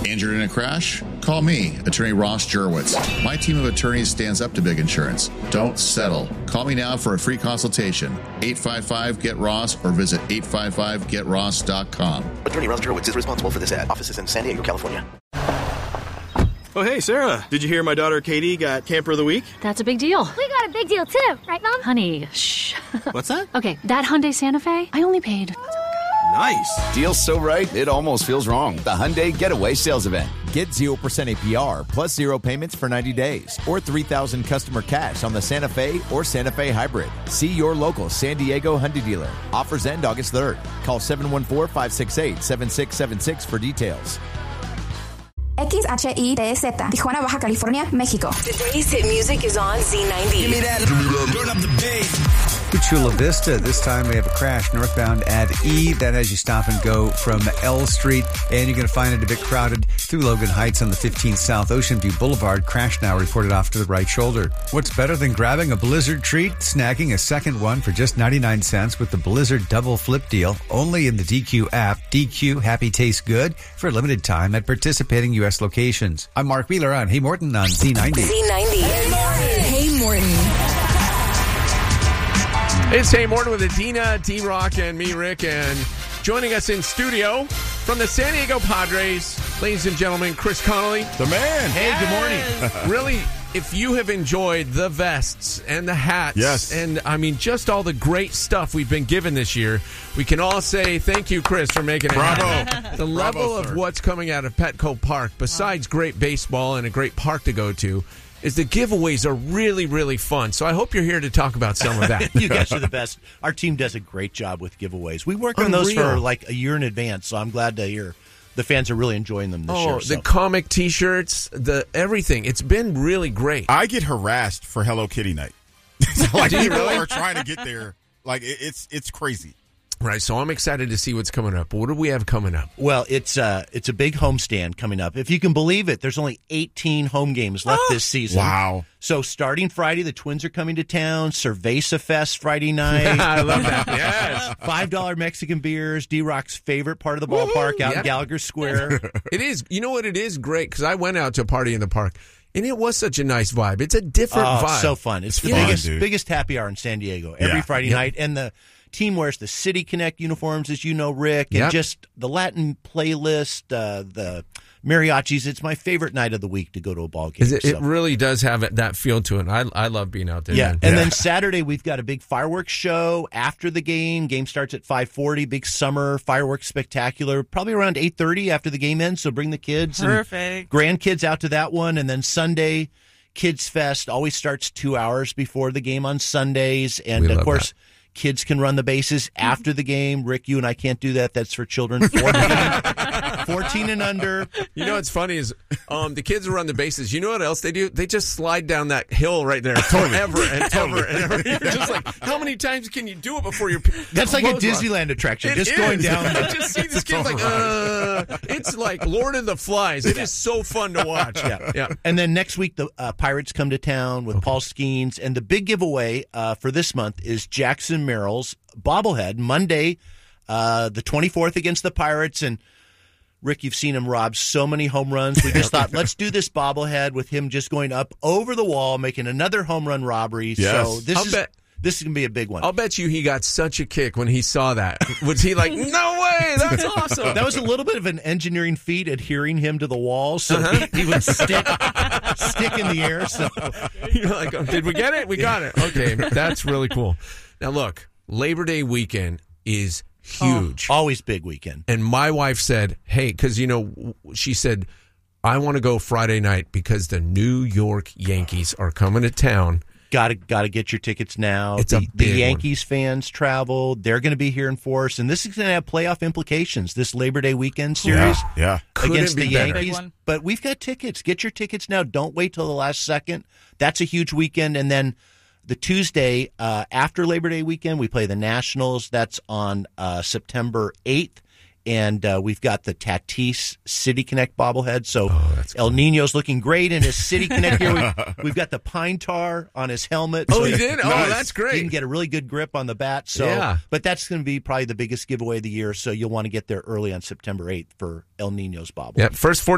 Injured in a crash? Call me, Attorney Ross Jurwitz. My team of attorneys stands up to big insurance. Don't settle. Call me now for a free consultation. 855-GET-ROSS or visit 855-GetRoss.com. Attorney Ross Jurwitz is responsible for this ad. Offices in San Diego, California. Oh, hey, Sarah. Did you hear my daughter Katie got Camper of the Week? That's a big deal. We got a big deal, too. Right, Mom? Honey, shh. What's that? Okay, that Hyundai Santa Fe, I only paid... Nice. Deal's so right, it almost feels wrong. The Hyundai Getaway Sales Event. Get 0% APR plus 0 payments for 90 days or $3,000 customer cash on the Santa Fe or Santa Fe Hybrid. See your local San Diego Hyundai dealer. Offers end August 3rd. Call 714-568-7676 for details. XHITZ, Tijuana, Baja California, México. Today's hit music is on Z90. Give me that. Turn up the bass. Chula Vista. This time we have a crash northbound at E. That has you stop and go from L Street. And you're going to find it a bit crowded through Logan Heights on the 15th South Ocean View Boulevard. Crash now reported off to the right shoulder. What's better than grabbing a Blizzard treat? Snagging a second one for just 99 cents with the Blizzard Double Flip deal. Only in the DQ app. DQ Happy Tastes Good for a limited time at participating U.S. locations. I'm Mark Wheeler on Hey Morton on Z90. Z90. Hey Morton. It's Hey Morton with Adina, D-Rock, and me, Rick. And joining us in studio from the San Diego Padres, ladies and gentlemen, Chris Connolly. The man. Hey, good morning. Really, if you have enjoyed the vests and the hats, yes, and I mean just all the great stuff we've been given this year, we can all say thank you, Chris, for making it happen. The level of what's coming out of Petco Park, besides great baseball and a great park to go to, is the giveaways are really, really fun. So I hope you're here to talk about some of that. You guys are the best. Our team does a great job with giveaways. We work on those for like a year in advance, so I'm glad to hear the fans are really enjoying them this year. The comic T-shirts, the everything. It's been really great. I get harassed for Hello Kitty night. Like people are trying to get there. Like it's crazy. Right, so I'm excited to see what's coming up. What do we have coming up? Well, it's a big homestand coming up. If you can believe it, there's only 18 home games left this season. Wow. So starting Friday, the Twins are coming to town. Cerveza Fest Friday night. I love that, yes. $5 Mexican beers, D-Rock's favorite part of the ballpark out in Gallagher Square. It is. You know what? It is great because I went out to a party in the park. And it was such a nice vibe. It's a different vibe. It's so fun. It's the biggest happy hour in San Diego every Friday night. And the team wears the City Connect uniforms, as you know, Rick, and just the Latin playlist, the mariachis. It's my favorite night of the week to go to a ball game. It really does have that feel to it. I love being out there. Yeah, and then Saturday we've got a big fireworks show after the game. Game starts at 5:40. Big summer fireworks spectacular. Probably around 8:30 after the game ends. So bring the kids and grandkids out to that one. And then Sunday, Kids Fest always starts 2 hours before the game on Sundays. And of course, kids can run the bases after the game. Rick, you and I can't do that. That's for children 14 and under. You know what's funny is the kids who run the bases, you know what else they do? They just slide down that hill right there forever and ever and ever. You're just like, how many times can you do it before you're... That's like a Disneyland attraction. Just going down. I just see this kid like, it's like Lord of the Flies. It is so fun to watch. Yeah. And then next week, the Pirates come to town with Paul Skeens. And the big giveaway for this month is Jackson Merrill's bobblehead, Monday, the 24th against the Pirates. And Rick, you've seen him rob so many home runs. We just thought, let's do this bobblehead with him just going up over the wall, making another home run robbery. Yes. So this is going to be a big one. I'll bet you he got such a kick when he saw that. Was he like, no way, that's awesome? That was a little bit of an engineering feat, adhering him to the wall, so he would stick in the air. So you're like, did we get it? We got it. Okay, that's really cool. Now look, Labor Day weekend is huge. Always big weekend. And my wife said, hey, because, she said, I want to go Friday night because the New York Yankees are coming to town. Got to get your tickets now. It's the Yankees fans travel. They're going to be here in force, and this is going to have playoff implications. This Labor Day weekend series against the Yankees. But we've got tickets. Get your tickets now. Don't wait till the last second. That's a huge weekend. And then the Tuesday after Labor Day weekend, we play the Nationals. That's on September 8th. And we've got the Tatis City Connect bobblehead. So El Nino's looking great in his City Connect here. We've got the pine tar on his helmet. Oh, he did? Oh, that's great. He can get a really good grip on the bat. So, but that's going to be probably the biggest giveaway of the year. So you'll want to get there early on September 8th for El Nino's bobblehead. Yeah, first